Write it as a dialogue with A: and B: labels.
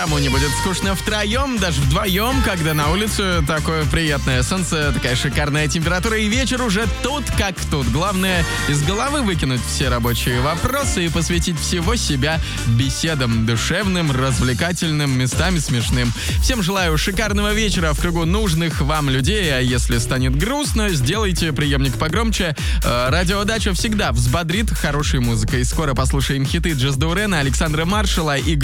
A: никому не будет скучно втроем, даже вдвоем, когда на улице такое приятное солнце, такая шикарная температура, и вечер уже тут как тут. Главное из головы выкинуть все рабочие вопросы и посвятить всего себя беседам душевным, развлекательным, местами смешным. Всем желаю шикарного вечера в кругу нужных вам людей, а если станет грустно, сделайте приемник погромче. Радио Дача всегда взбодрит хорошей музыкой. Скоро послушаем хиты Джаз Даурена, Александра Маршала и